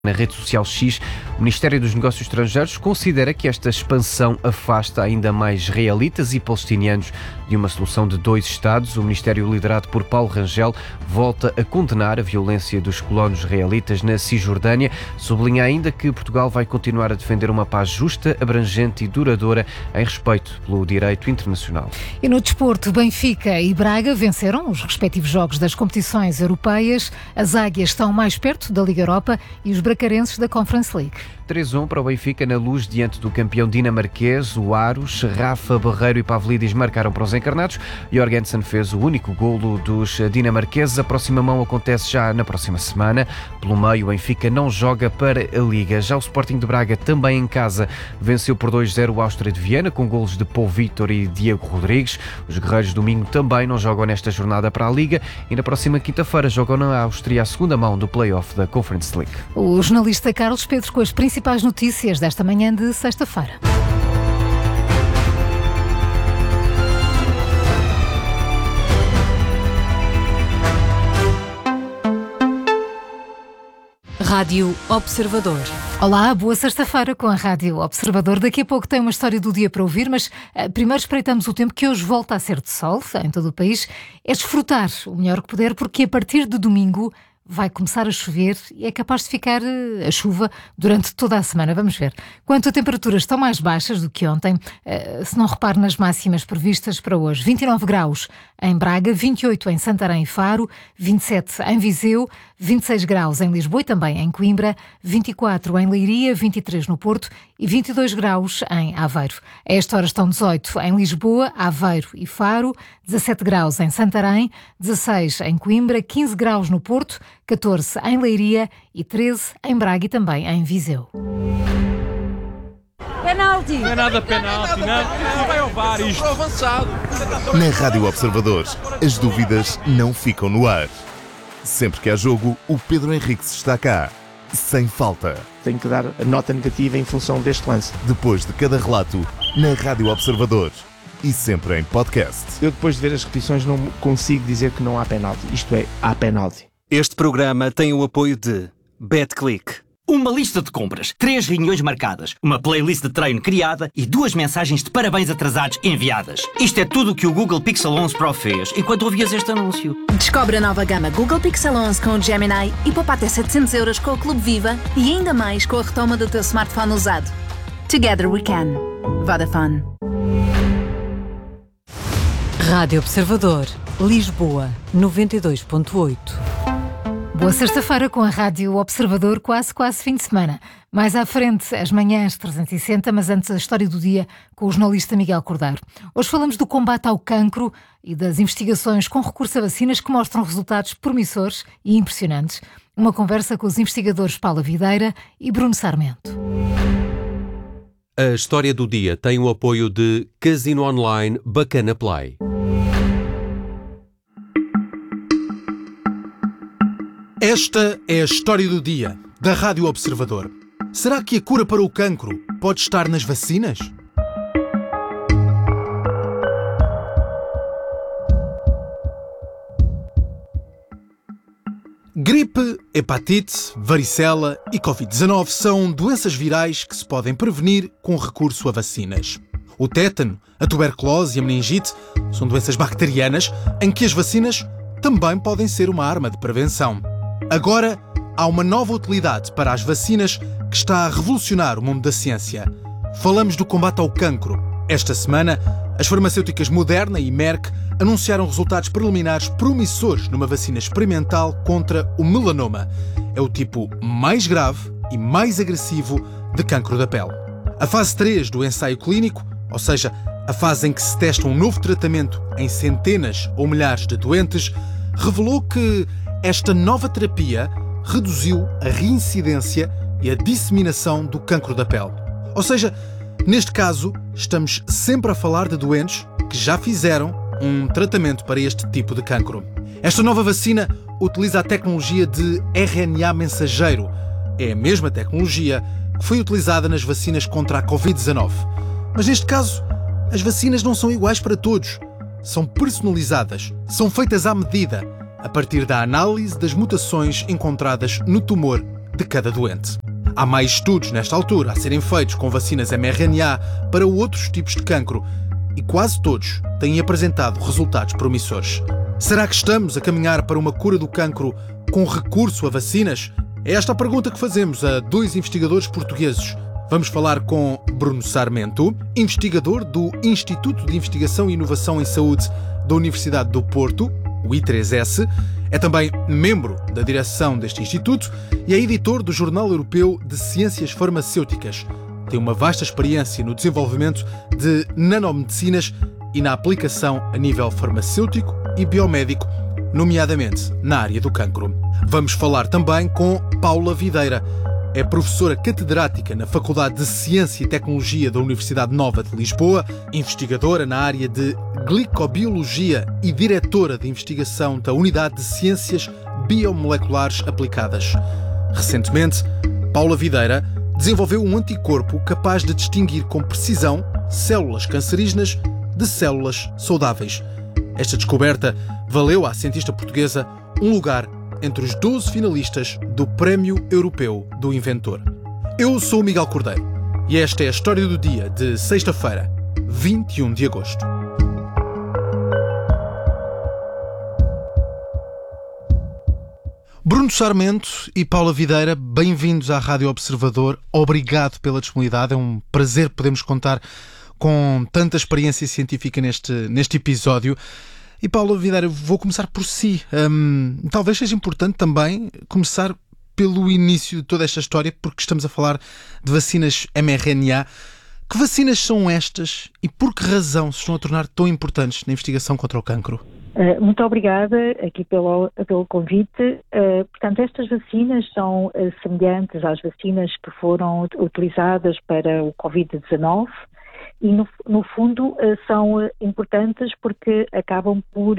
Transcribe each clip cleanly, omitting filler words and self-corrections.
Na rede social X, o Ministério dos Negócios Estrangeiros considera que esta expansão afasta ainda mais israelitas e palestinianos de uma solução de dois Estados. O Ministério, liderado por Paulo Rangel, volta a condenar a violência dos colonos israelitas na Cisjordânia. Sublinha ainda que Portugal vai continuar a defender uma paz justa, abrangente e duradoura em respeito pelo direito internacional. E no desporto, Benfica e Braga venceram os respectivos jogos das competições europeias. As águias estão mais perto da Liga Europa e os bracarenses da Conference League. 3-1 para o Benfica na Luz diante do campeão dinamarquês, o Aros. Rafa, Barreiro e Pavlidis marcaram para os encarnados. Jorgensen fez o único golo dos dinamarqueses. A próxima mão acontece já na próxima semana. Pelo meio, o Benfica não joga para a Liga. Já o Sporting de Braga, também em casa, venceu por 2-0 o Áustria de Viena, com golos de Paul Vítor e Diego Rodrigues. Os guerreiros domingo também não jogam nesta jornada para a Liga e na próxima quinta-feira jogam na Áustria a segunda mão do play-off da Conference League. O jornalista Carlos Pedro com as principais notícias desta manhã de sexta-feira. Rádio Observador. Olá, boa sexta-feira com a Rádio Observador. Daqui a pouco tem uma história do dia para ouvir, mas primeiro espreitamos o tempo que hoje volta a ser de sol em todo o país. É desfrutar o melhor que puder, porque a partir de domingo vai começar a chover e é capaz de ficar a chuva durante toda a semana. Vamos ver. Quanto a temperaturas estão mais baixas do que ontem, se não repare nas máximas previstas para hoje. 29 graus em Braga, 28 em Santarém e Faro, 27 em Viseu, 26 graus em Lisboa e também em Coimbra, 24 em Leiria, 23 no Porto e 22 graus em Aveiro. A esta hora estão 18 em Lisboa, Aveiro e Faro, 17 graus em Santarém, 16 em Coimbra, 15 graus no Porto, 14 em Leiria e 13 em Braga e também em Viseu. Penalti! Não é nada penalti, não vai ao VAR isto. Avançado. Na Rádio Observador, as dúvidas não ficam no ar. Sempre que há jogo, o Pedro Henriques está cá, sem falta. Tenho que dar a nota negativa em função deste lance. Depois de cada relato, na Rádio Observador e sempre em podcast. Eu depois de ver as repetições não consigo dizer que não há penalti. Isto é, há penalti. Este programa tem o apoio de BetClick. Uma lista de compras, 3 reuniões marcadas, uma playlist de treino criada e 2 mensagens de parabéns atrasados enviadas. Isto é tudo o que o Google Pixel 11 Pro fez enquanto ouvias este anúncio. Descobre a nova gama Google Pixel 11 com o Gemini e poupa até 700 € com o Clube Viva e ainda mais com a retoma do teu smartphone usado. Together we can. Vodafone. Rádio Observador, Lisboa, 92.8. Boa sexta-feira com a Rádio Observador, quase fim de semana. Mais à frente, as manhãs 360, mas antes a história do dia com o jornalista Miguel Cordeiro. Hoje falamos do combate ao cancro e das investigações com recurso a vacinas que mostram resultados promissores e impressionantes. Uma conversa com os investigadores Paula Videira e Bruno Sarmento. A história do dia tem o apoio de Casino Online Bacana Play. Esta é a história do dia, da Rádio Observador. Será que a cura para o cancro pode estar nas vacinas? Gripe, hepatite, varicela e Covid-19 são doenças virais que se podem prevenir com recurso a vacinas. O tétano, a tuberculose e a meningite são doenças bacterianas em que as vacinas também podem ser uma arma de prevenção. Agora, há uma nova utilidade para as vacinas que está a revolucionar o mundo da ciência. Falamos do combate ao cancro. Esta semana, as farmacêuticas Moderna e Merck anunciaram resultados preliminares promissores numa vacina experimental contra o melanoma. É o tipo mais grave e mais agressivo de cancro da pele. A fase 3 do ensaio clínico, ou seja, a fase em que se testa um novo tratamento em centenas ou milhares de doentes, revelou que esta nova terapia reduziu a reincidência e a disseminação do cancro da pele. Ou seja, neste caso, estamos sempre a falar de doentes que já fizeram um tratamento para este tipo de cancro. Esta nova vacina utiliza a tecnologia de RNA mensageiro. É a mesma tecnologia que foi utilizada nas vacinas contra a Covid-19. Mas neste caso, as vacinas não são iguais para todos. São personalizadas, são feitas à medida, a partir da análise das mutações encontradas no tumor de cada doente. Há mais estudos nesta altura a serem feitos com vacinas mRNA para outros tipos de cancro e quase todos têm apresentado resultados promissores. Será que estamos a caminhar para uma cura do cancro com recurso a vacinas? É esta a pergunta que fazemos a 2 investigadores portugueses. Vamos falar com Bruno Sarmento, investigador do Instituto de Investigação e Inovação em Saúde da Universidade do Porto, o I3S. É também membro da direção deste instituto e é editor do Jornal Europeu de Ciências Farmacêuticas. Tem uma vasta experiência no desenvolvimento de nanomedicinas e na aplicação a nível farmacêutico e biomédico, nomeadamente na área do cancro. Vamos falar também com Paula Videira. É professora catedrática na Faculdade de Ciência e Tecnologia da Universidade Nova de Lisboa, investigadora na área de glicobiologia e diretora de investigação da Unidade de Ciências Biomoleculares Aplicadas. Recentemente, Paula Videira desenvolveu um anticorpo capaz de distinguir com precisão células cancerígenas de células saudáveis. Esta descoberta valeu à cientista portuguesa um lugar entre os 12 finalistas do Prémio Europeu do Inventor. Eu sou o Miguel Cordeiro e esta é a história do dia de sexta-feira, 21 de agosto. Bruno Sarmento e Paula Videira, bem-vindos à Rádio Observador. Obrigado pela disponibilidade. É um prazer podermos contar com tanta experiência científica neste episódio. E Paula Videira, vou começar por si. Talvez seja importante também começar pelo início de toda esta história, porque estamos a falar de vacinas mRNA. Que vacinas são estas e por que razão se estão a tornar tão importantes na investigação contra o cancro? Muito obrigada aqui pelo convite. Portanto, estas vacinas são semelhantes às vacinas que foram utilizadas para o Covid-19 e, no fundo, são importantes porque acabam por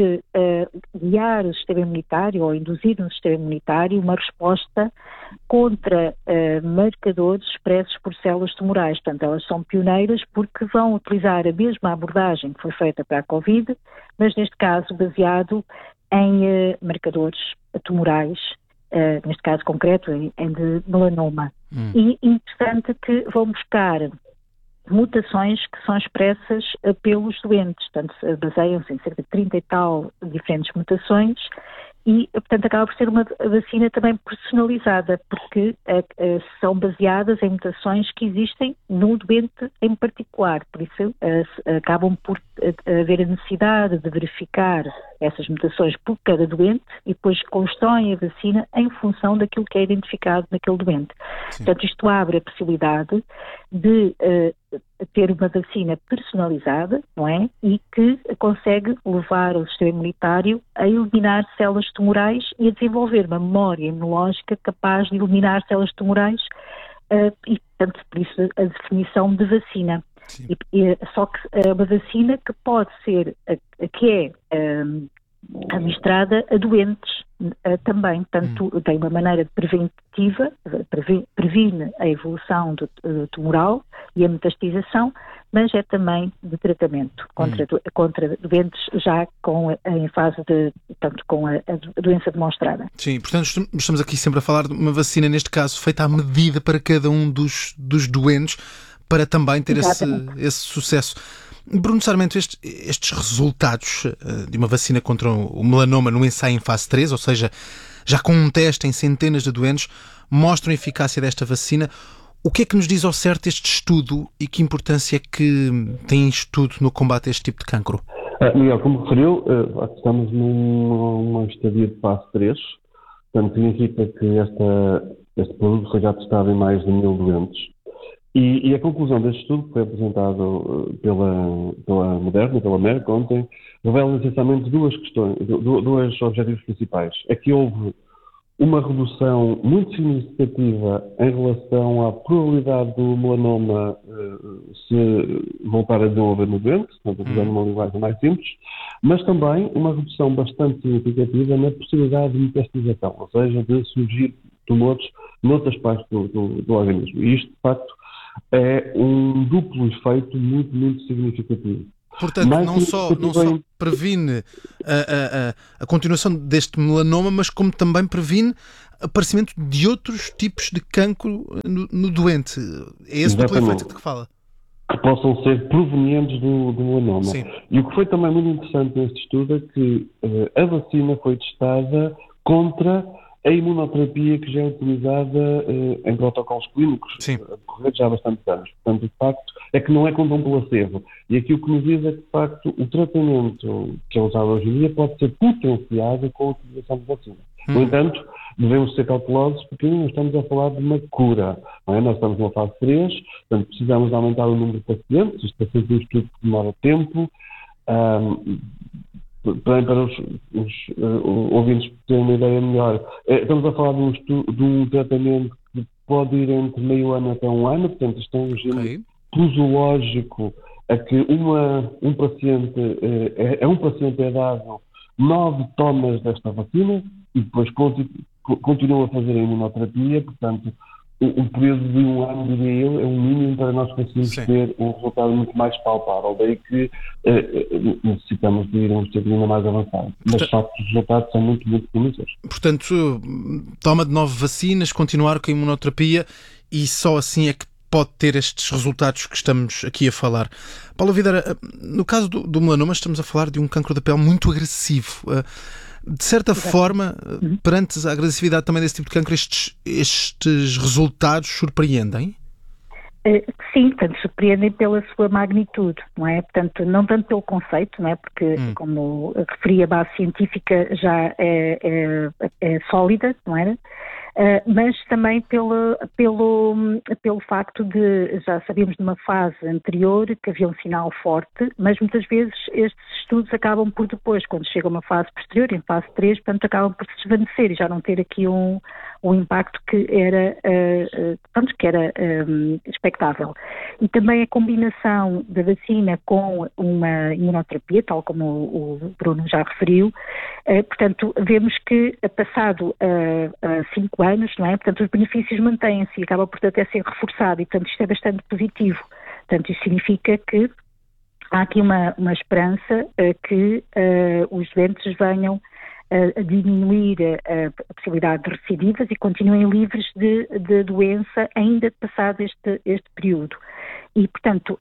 guiar o sistema imunitário ou induzir no sistema imunitário uma resposta contra marcadores expressos por células tumorais. Portanto, elas são pioneiras porque vão utilizar a mesma abordagem que foi feita para a Covid, mas neste caso baseado em marcadores tumorais, neste caso concreto em de melanoma. E interessante que vão buscar mutações que são expressas pelos doentes, portanto baseiam-se em cerca de 30 e tal diferentes mutações e, portanto, acaba por ser uma vacina também personalizada, porque são baseadas em mutações que existem no doente em particular, por isso acabam por haver a necessidade de verificar essas mutações por cada doente e depois constroem a vacina em função daquilo que é identificado naquele doente. Sim. Portanto, isto abre a possibilidade de ter uma vacina personalizada, não é? E que consegue levar o sistema imunitário a eliminar células tumorais e a desenvolver uma memória imunológica capaz de eliminar células tumorais e, portanto, por isso a definição de vacina. Só que é uma vacina que pode ser, que é administrada a doentes também, portanto tem uma maneira preventiva, previne a evolução do tumoral e a metastização, mas é também de tratamento contra doentes já em fase de, portanto, com a doença demonstrada. Sim, portanto estamos aqui sempre a falar de uma vacina, neste caso, feita à medida para cada um dos doentes, para também ter esse sucesso. Bruno Sarmento, estes resultados de uma vacina contra o melanoma no ensaio em fase 3, ou seja, já com um teste em centenas de doentes, mostram a eficácia desta vacina. O que é que nos diz ao certo este estudo e que importância é que tem estudo no combate a este tipo de cancro? Miguel, como referiu, estamos numa estadia de fase 3, portanto significa que este produto foi já testado em mais de 1000 doentes. E a conclusão deste estudo, que foi apresentado pela Moderna, pela Merck ontem, revela essencialmente dois objetivos principais. É que houve uma redução muito significativa em relação à probabilidade do melanoma se voltar a desenvolver no doente, portanto, usando uma linguagem mais simples, mas também uma redução bastante significativa na possibilidade de metastização, ou seja, de surgir tumores noutras partes do organismo. E isto, de facto, é um duplo efeito muito, muito significativo. Portanto, não só previne a continuação deste melanoma, mas como também previne aparecimento de outros tipos de cancro no doente. É esse duplo efeito que fala? Que possam ser provenientes do melanoma. Sim. E o que foi também muito interessante neste estudo é que a vacina foi testada contra a imunoterapia que já é utilizada em protocolos clínicos a decorrer já há bastantes anos. Portanto, de facto, é que não é contra um placebo. E aqui o que nos diz é que, de facto, o tratamento que é usado hoje em dia pode ser potenciado com a utilização de vacina. No entanto, devemos ser cautelosos porque não estamos a falar de uma cura. Não é? Nós estamos numa fase 3, portanto, precisamos de aumentar o número de pacientes. Isto é sempre um estudo que demora tempo. Para os ouvintes terem uma ideia melhor, estamos a falar de um tratamento que pode ir entre meio ano até um ano, portanto isto é um regime posológico a que um paciente é dado 9 tomas desta vacina e depois continua a fazer a imunoterapia, portanto um período de um ano, diria eu, é um mínimo para nós conseguirmos ter um resultado muito mais palpável. Daí que necessitamos de ir a um estado ainda mais avançado. Mas, de facto, os resultados são muito, muito promissores. Portanto, toma de 9 vacinas, continuar com a imunoterapia e só assim é que pode ter estes resultados que estamos aqui a falar. Paulo Videira, no caso do melanoma, estamos a falar de um cancro da pele muito agressivo. De certa forma, perante a agressividade também desse tipo de cancro, estes resultados surpreendem? Sim, portanto, surpreendem pela sua magnitude, não é? Portanto, não tanto pelo conceito, não é? Porque, como referi, a base científica já é sólida, não era? Mas também pelo facto de, já sabíamos de uma fase anterior que havia um sinal forte, mas muitas vezes estes estudos acabam por depois, quando chega a uma fase posterior, em fase 3, portanto acabam por se desvanecer e já não ter aqui um impacto que era expectável. E também a combinação da vacina com uma imunoterapia, tal como o Bruno já referiu, portanto vemos que passado 5 anos, não é? Portanto, os benefícios mantêm-se e acaba por até ser reforçado e, portanto, isto é bastante positivo. Portanto, isso significa que há aqui uma esperança que os doentes venham a diminuir a possibilidade de recidivas e continuem livres de doença ainda passado este período. E, portanto,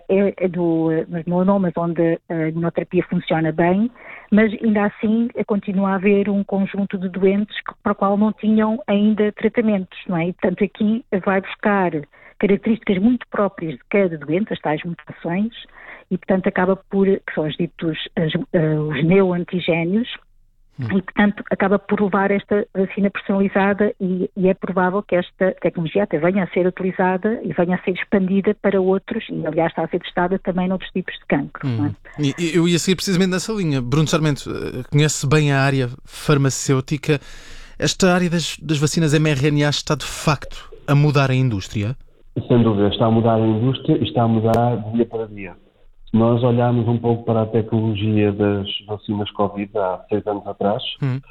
nos melanomas onde a imunoterapia funciona bem, mas ainda assim continua a haver um conjunto de doentes para o qual não tinham ainda tratamentos, não é? E, portanto, aqui vai buscar características muito próprias de cada doente, as tais mutações, e, portanto, acaba por, que são os ditos os neoantigénios, e, portanto, acaba por levar esta vacina personalizada e é provável que esta tecnologia até venha a ser utilizada e venha a ser expandida para outros e, aliás, está a ser testada também noutros tipos de cancro. Não é? Eu ia seguir precisamente nessa linha. Bruno Sarmento, conhece bem a área farmacêutica. Esta área das vacinas mRNA está, de facto, a mudar a indústria? Sem dúvida, está a mudar a indústria e está a mudar de dia para dia. Se nós olharmos um pouco para a tecnologia das vacinas Covid há 6 anos atrás,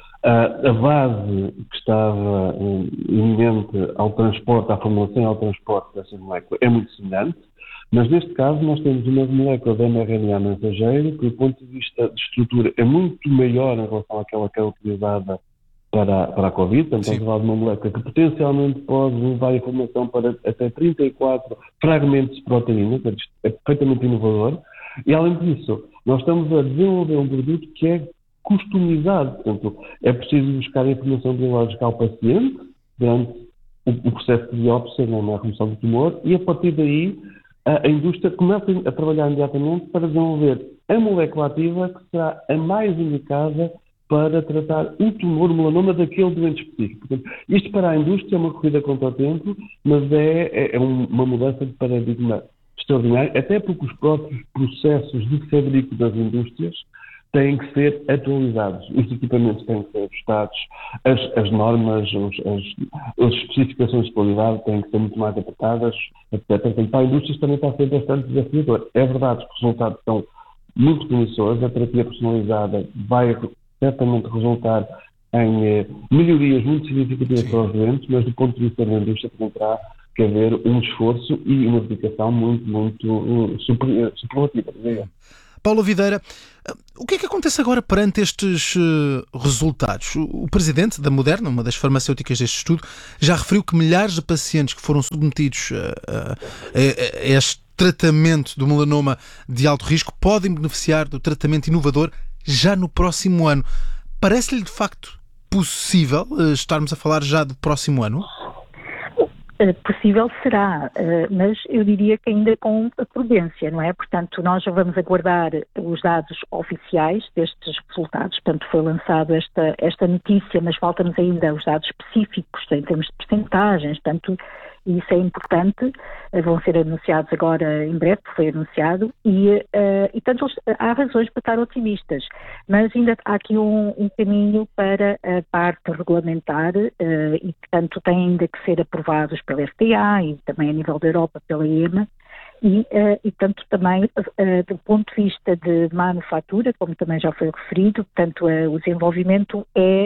a base que estava iminente ao transporte, à formulação e ao transporte dessa molécula é muito semelhante, mas neste caso nós temos uma molécula de mRNA mensageiro que, do ponto de vista de estrutura, é muito maior em relação àquela que é utilizada para a Covid. Portanto, estamos a falar de uma molécula que potencialmente pode levar informação para até 34 fragmentos de proteína, portanto, é perfeitamente inovador. E, além disso, nós estamos a desenvolver um produto que é customizado, portanto, é preciso buscar a informação biológica ao paciente durante o processo de biópsia, não é a remoção do tumor, e a partir daí a indústria começa a trabalhar imediatamente para desenvolver a molécula ativa que será a mais indicada para tratar o tumor, o melanoma daquele doente específico. Portanto, isto para a indústria é uma corrida contra o tempo, mas é uma mudança de paradigma extraordinária, até porque os próprios processos de fabrico das indústrias têm que ser atualizados, os equipamentos têm que ser ajustados, as normas, as especificações de qualidade têm que ser muito mais apertadas, etc. Portanto, para a indústria isto também está a ser bastante desafiador. É verdade que os resultados são muito promissores, a terapia personalizada vai certamente resultar em melhorias muito significativas para os doentes, mas do ponto de vista da indústria terá que haver um esforço e uma dedicação muito superlativa. Paulo Videira, o que é que acontece agora perante estes resultados? O presidente da Moderna, uma das farmacêuticas deste estudo, já referiu que milhares de pacientes que foram submetidos a este tratamento do melanoma de alto risco podem beneficiar do tratamento inovador já no próximo ano. Parece-lhe de facto possível estarmos a falar já do próximo ano? Possível será, mas eu diria que ainda com prudência, não é? Portanto, nós já vamos aguardar os dados oficiais destes resultados. Portanto, foi lançada esta notícia, mas faltam-nos ainda os dados específicos em termos de percentagens. Portanto, isso é importante. Vão ser anunciados agora em breve, foi anunciado, e portanto, há razões para estar otimistas, mas ainda há aqui um caminho para a parte regulamentar e, portanto, têm ainda que ser aprovados pela FDA e também a nível da Europa pela EMA. E, portanto, também do ponto de vista de manufatura, como também já foi referido, portanto, o desenvolvimento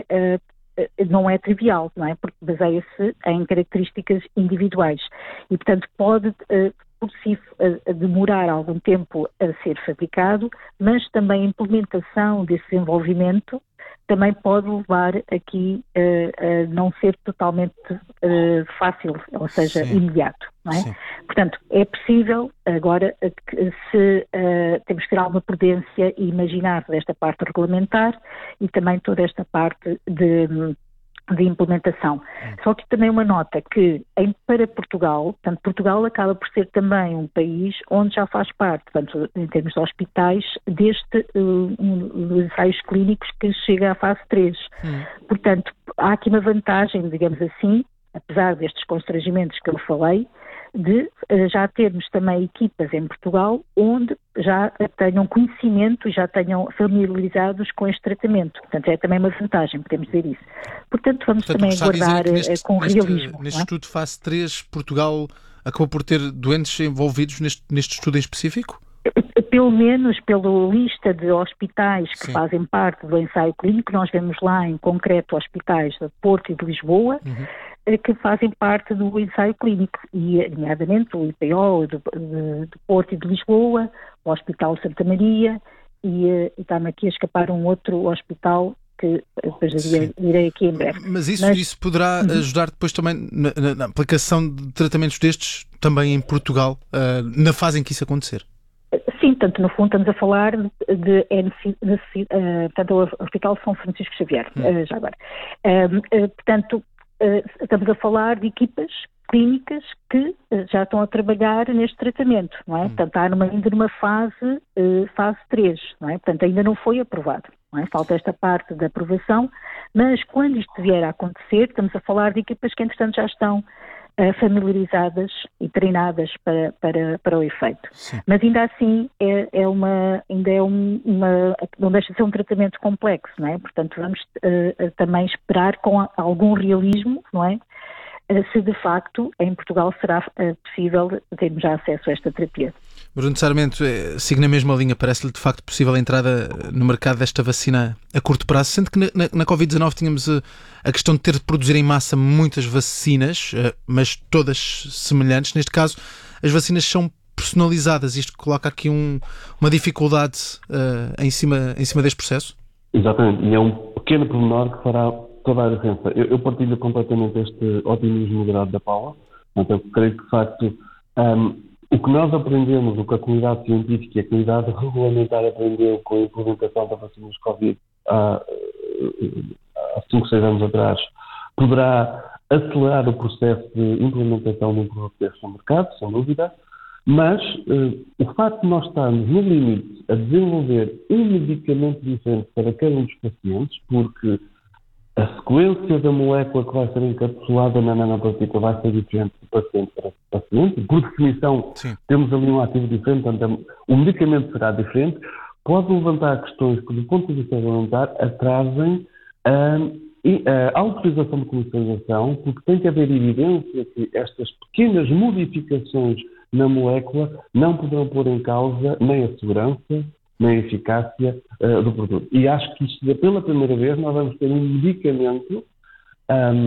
não é trivial, não é? Porque baseia-se em características individuais e, portanto, pode por si demorar algum tempo a ser fabricado, mas também a implementação desse desenvolvimento também pode levar aqui a não ser totalmente fácil, ou seja, sim, imediato, não é? Sim. Portanto, é possível agora se temos que ter alguma prudência e imaginar desta parte regulamentar e também toda esta parte de implementação. Só que também uma nota que para Portugal, portanto, Portugal acaba por ser também um país onde já faz parte, portanto, em termos de hospitais, deste ensaios clínicos que chega à fase 3. Portanto, há aqui uma vantagem, digamos assim, apesar destes constrangimentos que eu falei, de já termos também equipas em Portugal onde já tenham conhecimento e já tenham familiarizados com este tratamento. Portanto, é também uma vantagem, podemos dizer isso. Portanto, vamos também aguardar com realismo. Neste estudo fase 3, Portugal acabou por ter doentes envolvidos neste estudo em específico? Pelo menos pela lista de hospitais que fazem parte do ensaio clínico, nós vemos lá em concreto hospitais de Porto e de Lisboa, que fazem parte do ensaio clínico, e nomeadamente o IPO de Porto e de Lisboa, o Hospital Santa Maria, e está-me aqui a escapar um outro hospital que depois direi aqui em breve. Mas isso poderá ajudar depois também na aplicação de tratamentos destes também em Portugal, na fase em que isso acontecer? Sim, portanto, no fundo estamos a falar portanto, o Hospital São Francisco Xavier, já agora. Portanto, estamos a falar de equipas clínicas que já estão a trabalhar neste tratamento, não é? Portanto, está ainda numa fase 3, não é? Portanto, ainda não foi aprovado, não é? Falta esta parte da aprovação, mas quando isto vier a acontecer, estamos a falar de equipas que, entretanto, já estão familiarizadas e treinadas para o efeito. Sim. Mas ainda assim não deixa de ser um tratamento complexo, não é? Portanto, vamos também esperar com algum realismo, não é? Se de facto em Portugal será possível termos já acesso a esta terapia. Bruno Sarmento, sigo na mesma linha, parece-lhe de facto possível a entrada no mercado desta vacina a curto prazo, sendo que na Covid-19 tínhamos a questão de ter de produzir em massa muitas vacinas, mas todas semelhantes. Neste caso, as vacinas são personalizadas. Isto coloca aqui uma dificuldade em cima deste processo? Exatamente, e é um pequeno pormenor que fará toda a diferença. Eu partilho completamente este otimismo moderado da Paula. Então, creio que, de facto, o que nós aprendemos, o que a comunidade científica e a comunidade regulamentar aprendeu com a implementação da vacina dos Covid há 5, 6 anos atrás, poderá acelerar o processo de implementação de um produto deste no mercado, sem dúvida, mas o facto de nós estarmos no limite a desenvolver um medicamento diferente para cada um dos pacientes, porque a sequência da molécula que vai ser encapsulada na nanopartícula vai ser diferente de paciente para paciente. Por definição, sim, temos ali um ativo diferente, portanto, o medicamento será diferente. Pode levantar questões que, do ponto de vista regulamentar, atrasem a autorização de comercialização, porque tem que haver evidência que estas pequenas modificações na molécula não poderão pôr em causa nem a segurança, nem a eficácia do produto. E acho que isto, pela primeira vez, nós vamos ter um medicamento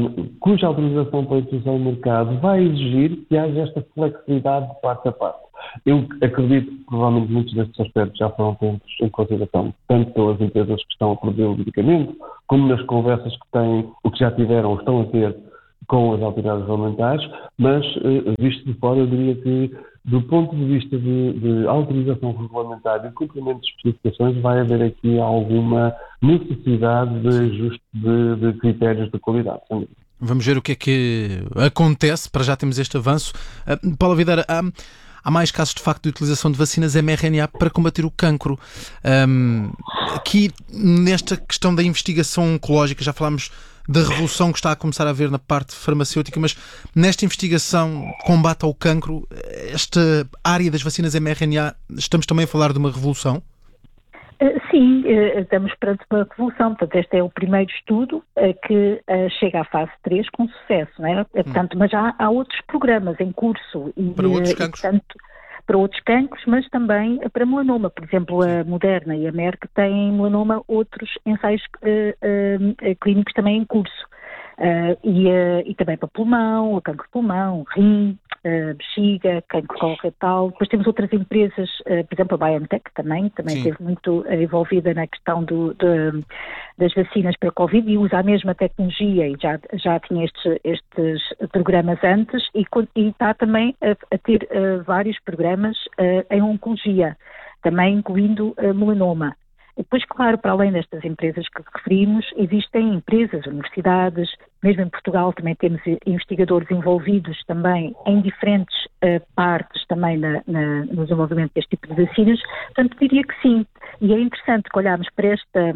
cuja autorização para a introdução no mercado vai exigir que haja esta flexibilidade de parte a parte. Eu acredito que provavelmente muitos destes aspectos já foram temos em consideração, tanto pelas empresas que estão a produzir o medicamento, como nas conversas que têm, o que já tiveram ou estão a ter com as autoridades regulamentares, mas visto de fora, eu diria que do ponto de vista de autorização regulamentar e cumprimento de especificações, vai haver aqui alguma necessidade de ajuste de critérios de qualidade. Vamos ver o que é que acontece. Para já temos este avanço. Paula Videira, há mais casos de facto de utilização de vacinas mRNA para combater o cancro. Aqui, nesta questão da investigação oncológica, já falámos da revolução que está a começar a haver na parte farmacêutica, mas nesta investigação, combate ao cancro, esta área das vacinas mRNA, estamos também a falar de uma revolução? Sim, estamos perante uma revolução. Portanto, este é o primeiro estudo que chega à fase 3 com sucesso, não é? Portanto, mas já há outros programas em curso. Para outros cancros? Para outros cancros, mas também para melanoma. Por exemplo, a Moderna e a Merck têm melanoma outros ensaios clínicos também em curso. E também para pulmão, cancro de pulmão, rim, bexiga, cancro coloretal. Depois temos outras empresas, por exemplo a BioNTech também esteve muito envolvida na questão das vacinas para Covid e usa a mesma tecnologia e já tinha estes programas antes e está também a ter vários programas em oncologia, também incluindo melanoma. Depois, claro, para além destas empresas que referimos, existem empresas, universidades, mesmo em Portugal também temos investigadores envolvidos também em diferentes partes também no desenvolvimento deste tipo de vacinas. Portanto, diria que sim. E é interessante que olharmos para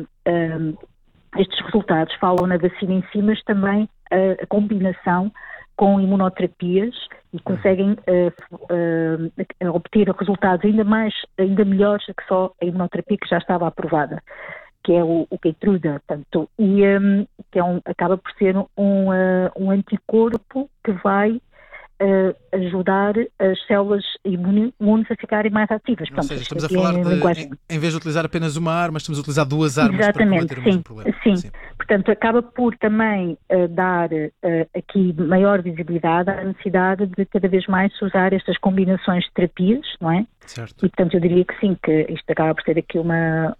estes resultados, falam na vacina em si, mas também a combinação com imunoterapias e conseguem obter resultados ainda melhores que só a imunoterapia que já estava aprovada, que é o Keytruda, portanto, e que acaba por ser um anticorpo que vai ajudar as células imunes a ficarem mais ativas. Ou seja, estamos a falar em vez de utilizar apenas uma arma, estamos a utilizar duas armas para combater o mesmo problema. Sim. Portanto, acaba por também dar aqui maior visibilidade à necessidade de cada vez mais usar estas combinações de terapias, não é? Certo. E, portanto, eu diria que sim, que isto acaba por ser aqui uma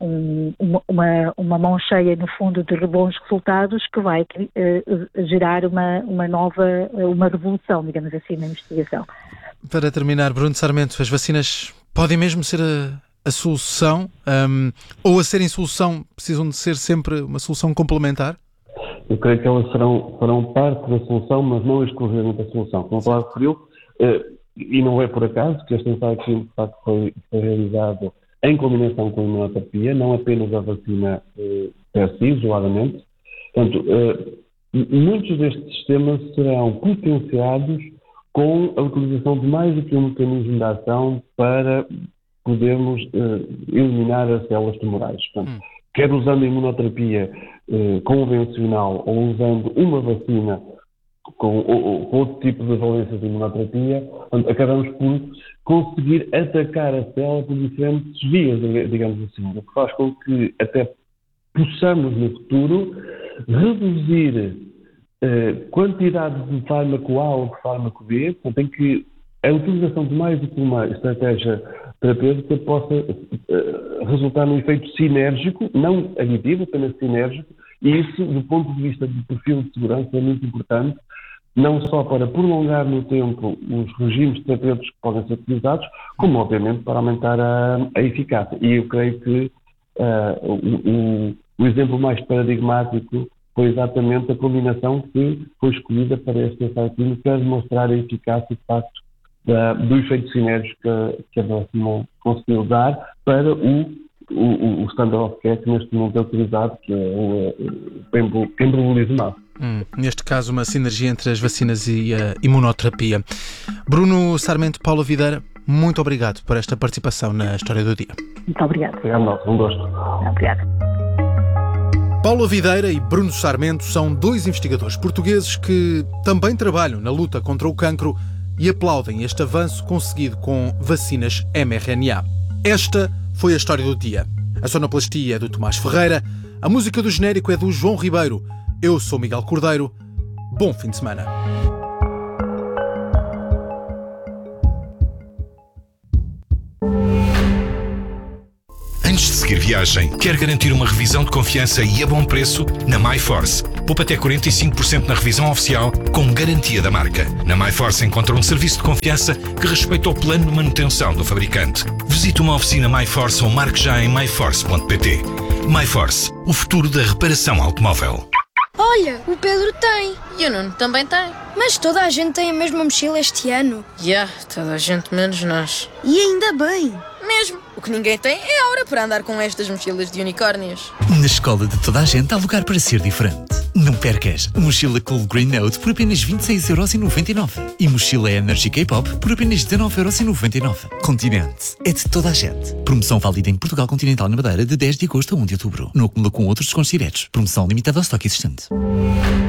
mão cheia, no fundo, de bons resultados que vai gerar uma revolução, digamos assim, na investigação. Para terminar, Bruno Sarmento, as vacinas podem mesmo ser a solução, ou a serem solução, precisam de ser sempre uma solução complementar? Eu creio que elas farão parte da solução, mas não exclusivamente a solução. Como a Paula referiu, e não é por acaso que este ensaio clínico de facto foi realizado em combinação com a imunoterapia, não apenas a vacina per si, isoladamente. Portanto, muitos destes sistemas serão potenciados com a utilização de mais do que um mecanismo de ação para podermos eliminar as células tumorais. Portanto, quer usando a imunoterapia convencional ou usando uma vacina com outro tipo de valência de imunoterapia, acabamos por conseguir atacar a célula por diferentes vias, digamos assim, o que faz com que até possamos no futuro reduzir quantidade de fármaco A ou de fármaco B, portanto, em que a utilização de mais do que uma estratégia terapêutica possa resultar num efeito sinérgico, não aditivo, apenas sinérgico, e isso, do ponto de vista do perfil de segurança, é muito importante, não só para prolongar no tempo os regimes terapêuticos que podem ser utilizados, como, obviamente, para aumentar a eficácia. E eu creio que o exemplo mais paradigmático foi exatamente a combinação que foi escolhida para este ensaio clínico para demonstrar a eficácia, de facto, do efeito sinérgico que a vacina conseguiu dar para o standard of care que neste momento é utilizado, que é o pembrolizumab. Neste caso, uma sinergia entre as vacinas e a imunoterapia. Bruno Sarmento, Paula Videira, muito obrigado por esta participação na História do Dia. Muito obrigado. Obrigado, um gosto. Obrigado. Paula Videira e Bruno Sarmento são dois investigadores portugueses que também trabalham na luta contra o cancro e aplaudem este avanço conseguido com vacinas mRNA. Esta foi a História do Dia. A sonoplastia é do Tomás Ferreira, a música do genérico é do João Ribeiro. Eu sou Miguel Cordeiro. Bom fim de semana. seguir viagem. Quer garantir uma revisão de confiança e a bom preço? Na MyForce. Poupa até 45% na revisão oficial com garantia da marca. Na MyForce encontra um serviço de confiança que respeita o plano de manutenção do fabricante. Visite uma oficina MyForce ou marque já em myforce.pt. MyForce, o futuro da reparação automóvel. Olha, o Pedro tem. E o Nuno também tem. Mas toda a gente tem a mesma mochila este ano. Toda a gente menos nós. E ainda bem. Mesmo. O que ninguém tem é a hora para andar com estas mochilas de unicórnios. Na escola de toda a gente há lugar para ser diferente. Não percas a mochila Cool Green Note por apenas 26,99€ e mochila Energy K-Pop por apenas 19,99€. Continente é de toda a gente. Promoção válida em Portugal Continental na Madeira de 10 de agosto a 1 de outubro. No acúmulo com outros descontos diretos. Promoção limitada ao estoque existente.